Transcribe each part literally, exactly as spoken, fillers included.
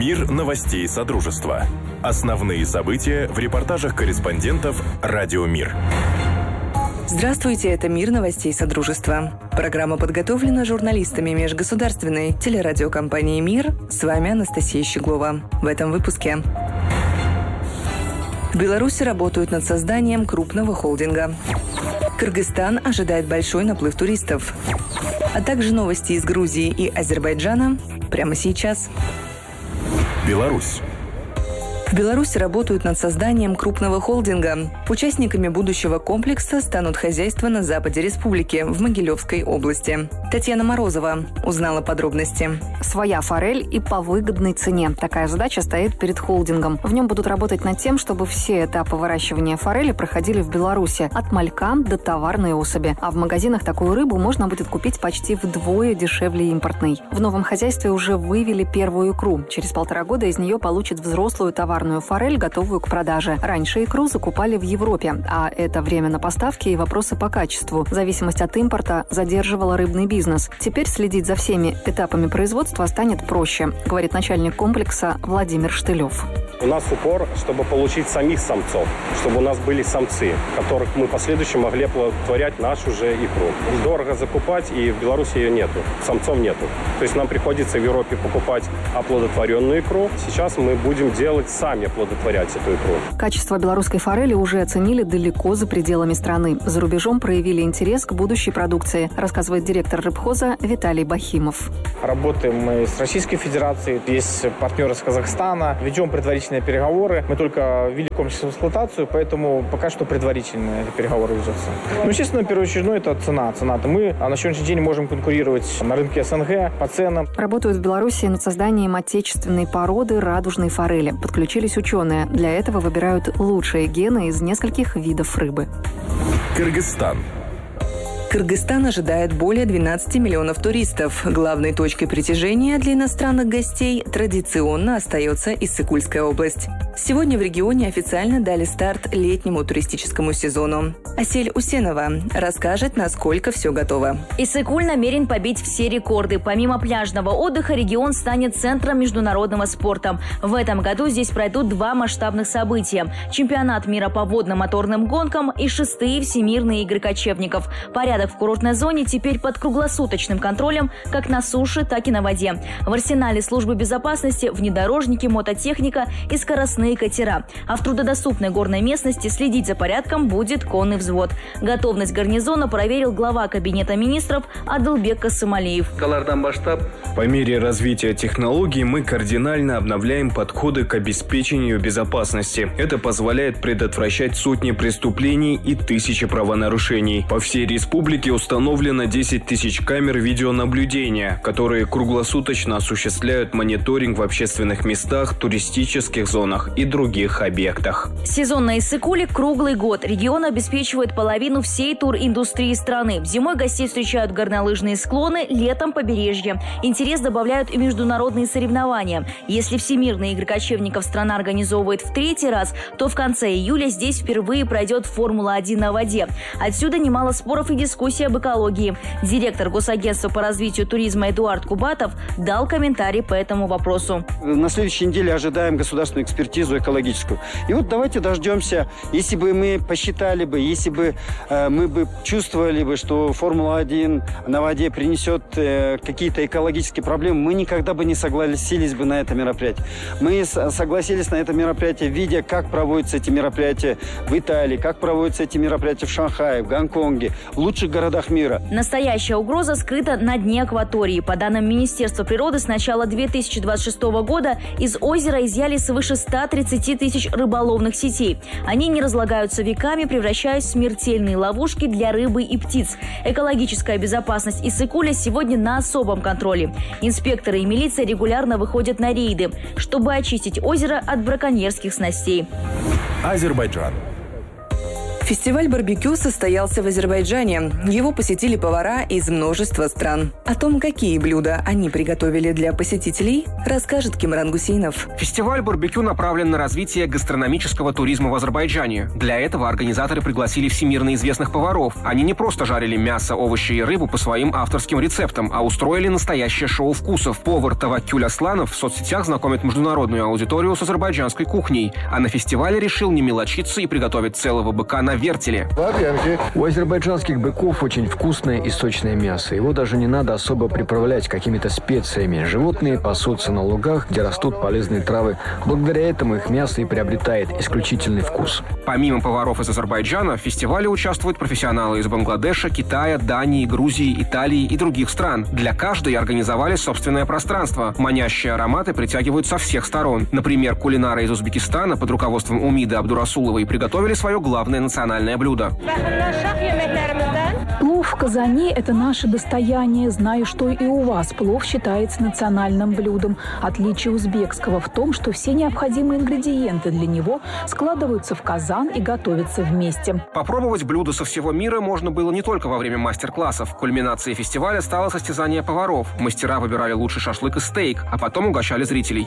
Мир новостей Содружества. Основные события в репортажах корреспондентов «Радио Мир». Здравствуйте, это «Мир новостей Содружества». Программа подготовлена журналистами межгосударственной телерадиокомпании «Мир». С вами Анастасия Щеглова. В этом выпуске. В Беларуси работают над созданием крупного холдинга. Кыргызстан ожидает большой наплыв туристов. А также новости из Грузии и Азербайджана прямо сейчас. Беларусь. В Беларуси работают над созданием крупного холдинга. Участниками будущего комплекса станут хозяйства на западе республики, в Могилевской области. Татьяна Морозова узнала подробности. Своя форель и по выгодной цене. Такая задача стоит перед холдингом. В нем будут работать над тем, чтобы все этапы выращивания форели проходили в Беларуси. От малька до товарной особи. А в магазинах такую рыбу можно будет купить почти вдвое дешевле импортной. В новом хозяйстве уже вывели первую икру. Через полтора года из нее получат взрослую товарную форель, готовую к продаже. Раньше икру закупали в Европе, а это время на поставки и вопросы по качеству. Зависимость от импорта задерживала рыбный бизнес. Теперь следить за всеми этапами производства станет проще, говорит начальник комплекса Владимир Штылев. У нас упор, чтобы получить самих самцов, чтобы у нас были самцы, которых мы в последующем могли оплодотворять нашу же икру. Дорого закупать, и в Беларуси ее нету, самцов нету. То есть нам приходится в Европе покупать оплодотворенную икру. Сейчас мы будем делать сами оплодотворять эту икру. Качество белорусской форели уже оценили далеко за пределами страны. За рубежом проявили интерес к будущей продукции, рассказывает директор рыбхоза Виталий Бахимов. Работаем мы с Российской Федерацией, есть партнеры с Казахстана, ведем предварительные переговоры. Мы только ввели комплексную эксплуатацию, поэтому пока что предварительные переговоры ведутся. Ну, естественно, первоочередное это цена. Цена-то мы а на сегодняшний день можем конкурировать на рынке СНГ по ценам. Работают в Беларуси над созданием отечественной породы радужной форели. Подключились ученые. Для этого выбирают лучшие гены из нескольких видов рыбы. Кыргызстан. Кыргызстан ожидает более двенадцати миллионов туристов. Главной точкой притяжения для иностранных гостей традиционно остается Иссык-Кульская область. Сегодня в регионе официально дали старт летнему туристическому сезону. Асель Усенова расскажет, насколько все готово. Иссык-Куль намерен побить все рекорды. Помимо пляжного отдыха, регион станет центром международного спорта. В этом году здесь пройдут два масштабных события. Чемпионат мира по водно-моторным гонкам и шестые всемирные игры кочевников. Порядок в курортной зоне теперь под круглосуточным контролем как на суше, так и на воде. В арсенале службы безопасности внедорожники, мототехника и скоростные катера. А в трудодоступной горной местности следить за порядком будет конный взвод. Готовность гарнизона проверил глава Кабинета министров Адылбек Касымалиев. По мере развития технологий мы кардинально обновляем подходы к обеспечению безопасности. Это позволяет предотвращать сотни преступлений и тысячи правонарушений. По всей республике установлено десять тысяч камер видеонаблюдения, которые круглосуточно осуществляют мониторинг в общественных местах, туристических зонах и других объектах. Сезон на Иссык-Куле круглый год. Регион обеспечивает половину всей туриндустрии страны. Зимой гостей встречают горнолыжные склоны, летом побережье. Интерес добавляют и международные соревнования. Если всемирные игры кочевников страна организовывает в третий раз, то в конце июля здесь впервые пройдет Формула один на воде. Отсюда немало споров и дискуссий об экологии. Директор Госагентства по развитию туризма Эдуард Кубатов дал комментарий по этому вопросу. На следующей неделе ожидаем государственную экспертизу экологическую. И вот давайте дождемся, если бы мы посчитали бы, если бы э, мы бы чувствовали бы, что Формула один на воде принесет э, какие-то экологические проблемы, мы никогда бы не согласились бы на это мероприятие. Мы согласились на это мероприятие, видя, как проводятся эти мероприятия в Италии, как проводятся эти мероприятия в Шанхае, в Гонконге, в лучших городах мира. Настоящая угроза скрыта на дне акватории. По данным Министерства природы, с начала две тысячи двадцать шестого года из озера изъяли свыше ста тридцати тысяч рыболовных сетей. Они не разлагаются веками, превращаясь в смертельные ловушки для рыбы и птиц. Экологическая безопасность Иссык-Куля сегодня на особом контроле. Инспекторы и милиция регулярно выходят на рейды, чтобы очистить озеро от браконьерских снастей. Азербайджан. Фестиваль барбекю состоялся в Азербайджане. Его посетили повара из множества стран. О том, какие блюда они приготовили для посетителей, расскажет Кимран Гусейнов. Фестиваль барбекю направлен на развитие гастрономического туризма в Азербайджане. Для этого организаторы пригласили всемирно известных поваров. Они не просто жарили мясо, овощи и рыбу по своим авторским рецептам, а устроили настоящее шоу вкусов. Повар Таваккюль Асланов в соцсетях знакомит международную аудиторию с азербайджанской кухней. А на фестивале решил не мелочиться и приготовить целого быка на вертеле. У азербайджанских быков очень вкусное и сочное мясо. Его даже не надо особо приправлять какими-то специями. Животные пасутся на лугах, где растут полезные травы. Благодаря этому их мясо и приобретает исключительный вкус. Помимо поваров из Азербайджана, в фестивале участвуют профессионалы из Бангладеша, Китая, Дании, Грузии, Италии и других стран. Для каждой организовали собственное пространство. Манящие ароматы притягивают со всех сторон. Например, кулинары из Узбекистана под руководством Умиды Абдурасуловой приготовили свое главное национальное блюдо. Плов в казане – это наше достояние. Знаю, что и у вас плов считается национальным блюдом. Отличие узбекского в том, что все необходимые ингредиенты для него складываются в казан и готовятся вместе. Попробовать блюда со всего мира можно было не только во время мастер-классов. Кульминацией фестиваля стало состязание поваров. Мастера выбирали лучший шашлык и стейк, а потом угощали зрителей.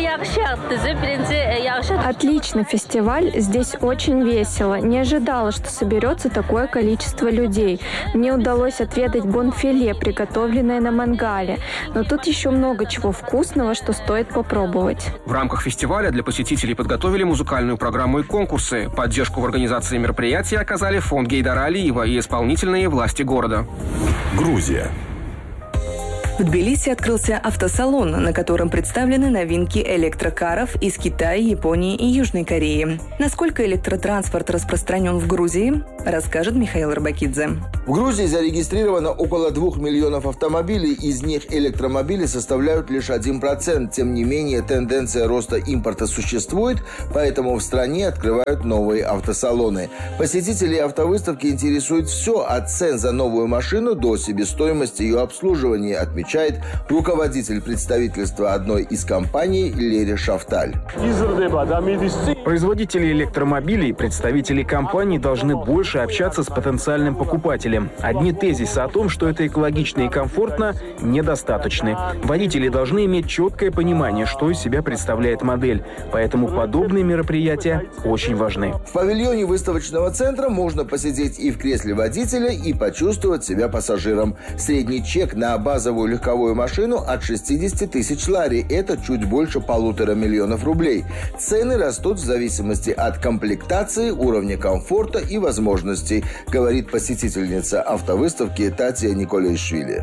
Отличный фестиваль. Здесь очень весело. Не ожидала, что соберется такое количество людей. Мне удалось отведать бонфиле, приготовленное на мангале. Но тут еще много чего вкусного, что стоит попробовать. В рамках фестиваля для посетителей подготовили музыкальную программу и конкурсы. Поддержку в организации мероприятия оказали фонд Гейдара Алиева и исполнительные власти города. Грузия. В Тбилиси открылся автосалон, на котором представлены новинки электрокаров из Китая, Японии и Южной Кореи. Насколько электротранспорт распространен в Грузии, расскажет Михаил Рыбакидзе. В Грузии зарегистрировано около двух миллионов автомобилей, из них электромобили составляют лишь один процент. Тем не менее, тенденция роста импорта существует, поэтому в стране открывают новые автосалоны. Посетителей автовыставки интересует все, от цен за новую машину до себестоимости ее обслуживания, отмечает руководитель представительства одной из компаний Лери Шафталь. Производители электромобилей и представители компаний должны больше общаться с потенциальным покупателем. Одни тезисы о том, что это экологично и комфортно, недостаточны. Водители должны иметь четкое понимание, что из себя представляет модель. Поэтому подобные мероприятия очень важны. В павильоне выставочного центра можно посидеть и в кресле водителя, и почувствовать себя пассажиром. Средний чек на базовую легковую машину от шестидесяти тысяч лари. Это чуть больше полутора миллионов рублей. Цены растут в зависимости от комплектации, уровня комфорта и возможностей, говорит посетительница автовыставки Татья Николаишвили.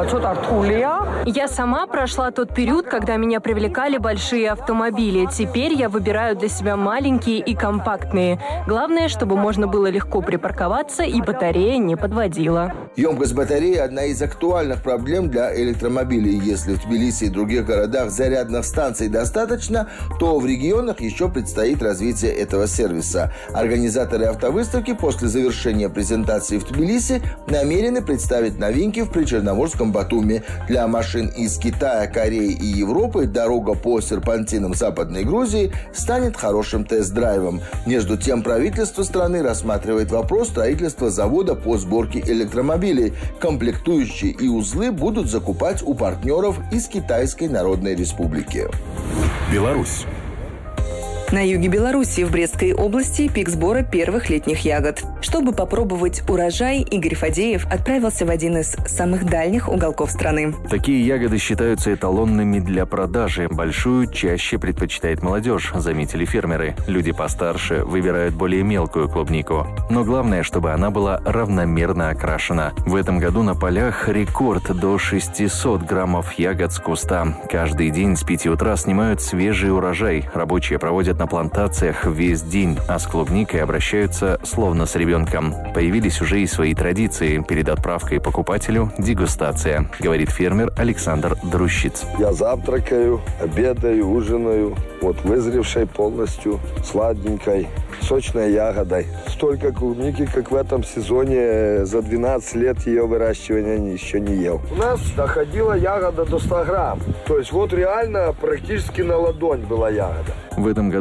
Я сама прошла тот период, когда меня привлекали большие автомобили. Теперь я выбираю для себя маленькие и компактные. Главное, чтобы можно было легко припарковаться и батарея не подводила. Емкость батареи – одна из актуальных проблем для электромобилей. Если в Тбилиси и других городах зарядных станций достаточно, то в регионах еще предстоит развитие этого сервиса. Организаторы автовыставки после завершения презентации в Тбилиси намерены представить новинки в причерноморском Батуми. Для машин из Китая, Кореи и Европы дорога по серпантинам Западной Грузии станет хорошим тест-драйвом. Между тем, правительство страны рассматривает вопрос строительства завода по сборке электромобилей. Комплектующие и узлы будут закупать у партнеров из Китайской Народной Республики. Беларусь. На юге Беларуси, в Брестской области, пик сбора первых летних ягод. Чтобы попробовать урожай, Игорь Фадеев отправился в один из самых дальних уголков страны. Такие ягоды считаются эталонными для продажи. Большую чаще предпочитает молодежь, заметили фермеры. Люди постарше выбирают более мелкую клубнику. Но главное, чтобы она была равномерно окрашена. В этом году на полях рекорд до шестисот граммов ягод с куста. Каждый день с пяти утра снимают свежий урожай. Рабочие проводят на плантациях весь день, а с клубникой обращаются словно с ребенком. Появились уже и свои традиции. Перед отправкой покупателю дегустация, говорит фермер Александр Друщиц. Я завтракаю, обедаю, ужинаю. Вот вызревшей полностью, сладенькой, сочной ягодой. Столько клубники, как в этом сезоне, за двенадцать лет ее выращивания еще не ел. У нас доходила ягода до ста грамм. То есть вот реально практически на ладонь была ягода. В этом году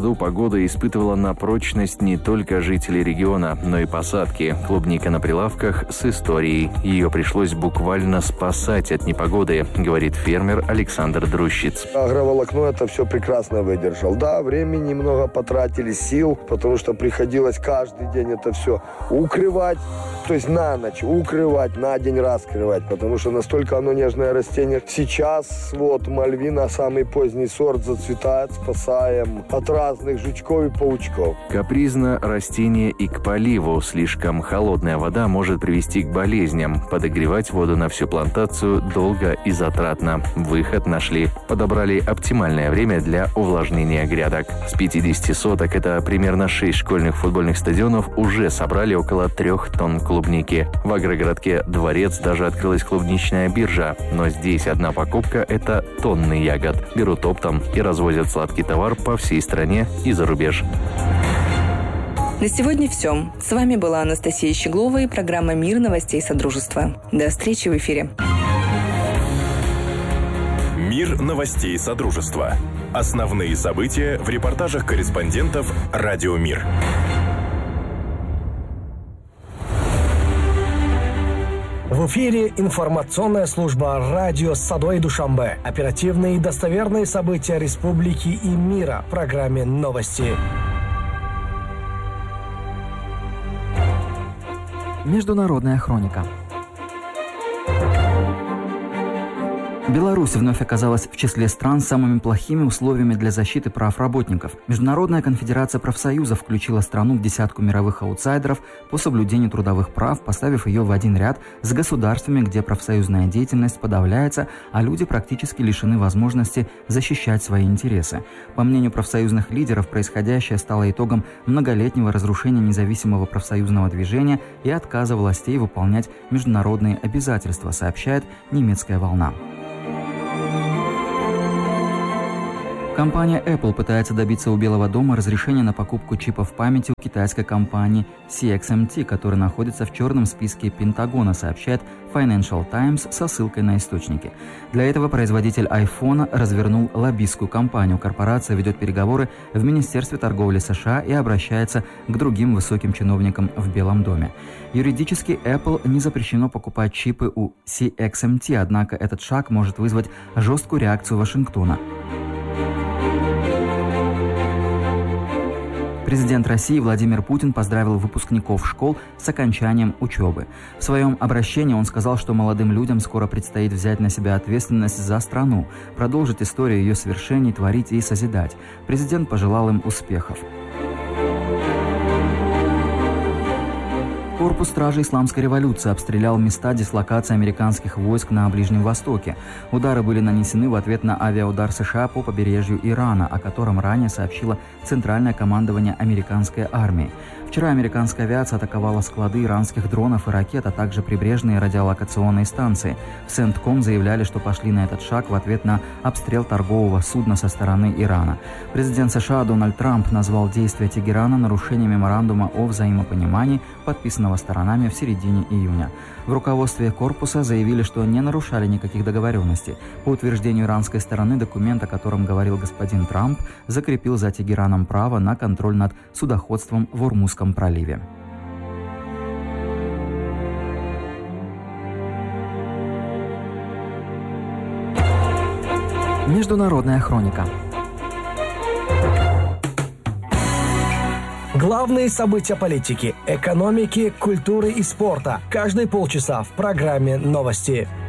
году погода испытывала на прочность не только жителей региона, но и посадки. Клубника на прилавках с историей. Ее пришлось буквально спасать от непогоды, говорит фермер Александр Друщиц. Агроволокно это все прекрасно выдержал. Да, времени немного потратили, сил, потому что приходилось каждый день это все укрывать. То есть на ночь укрывать, на день раскрывать, потому что настолько оно нежное растение. Сейчас вот мальвина, самый поздний сорт, зацветает, спасаем от разных жучков и паучков. Капризно растение и к поливу. Слишком холодная вода может привести к болезням. Подогревать воду на всю плантацию долго и затратно. Выход нашли. Подобрали оптимальное время для увлажнения грядок. С пятидесяти соток, это примерно шесть школьных футбольных стадионов, уже собрали около трех тонн клубники. В агрогородке Дворец даже открылась клубничная биржа. Но здесь одна покупка – это тонны ягод. Берут оптом и развозят сладкий товар по всей стране и за рубеж. На сегодня все. С вами была Анастасия Щеглова и программа «Мир новостей Содружества». До встречи в эфире. Мир новостей Содружества. Основные события в репортажах корреспондентов «Радио Мир». В эфире информационная служба радио Садой Душанбе. Оперативные и достоверные события республики и мира в программе «Новости». Международная хроника. Беларусь вновь оказалась в числе стран с самыми плохими условиями для защиты прав работников. Международная конфедерация профсоюзов включила страну в десятку мировых аутсайдеров по соблюдению трудовых прав, поставив ее в один ряд с государствами, где профсоюзная деятельность подавляется, а люди практически лишены возможности защищать свои интересы. По мнению профсоюзных лидеров, происходящее стало итогом многолетнего разрушения независимого профсоюзного движения и отказа властей выполнять международные обязательства, сообщает немецкая «Волна». Компания Apple пытается добиться у Белого дома разрешения на покупку чипов памяти у китайской компании си экс эм ти, которая находится в черном списке Пентагона, сообщает Financial Times со ссылкой на источники. Для этого производитель айфона развернул лоббистскую кампанию. Корпорация ведет переговоры в Министерстве торговли США и обращается к другим высоким чиновникам в Белом доме. Юридически Apple не запрещено покупать чипы у си экс эм ти, однако этот шаг может вызвать жесткую реакцию Вашингтона. Президент России Владимир Путин поздравил выпускников школ с окончанием учебы. В своем обращении он сказал, что молодым людям скоро предстоит взять на себя ответственность за страну, продолжить историю ее свершений, творить и созидать. Президент пожелал им успехов. Корпус стражей Исламской революции обстрелял места дислокации американских войск на Ближнем Востоке. Удары были нанесены в ответ на авиаудар США по побережью Ирана, о котором ранее сообщило Центральное командование американской армии. Вчера американская авиация атаковала склады иранских дронов и ракет, а также прибрежные радиолокационные станции. В Центком заявляли, что пошли на этот шаг в ответ на обстрел торгового судна со стороны Ирана. Президент США Дональд Трамп назвал действия Тегерана нарушением меморандума о взаимопонимании, подписанного сторонами в середине июня. В руководстве корпуса заявили, что не нарушали никаких договоренностей. По утверждению иранской стороны, документ, о котором говорил господин Трамп, закрепил за Тегераном право на контроль над судоходством в Ормузском проливе. Международная хроника. Главные события политики, экономики, культуры и спорта. Каждые полчаса в программе «Новости».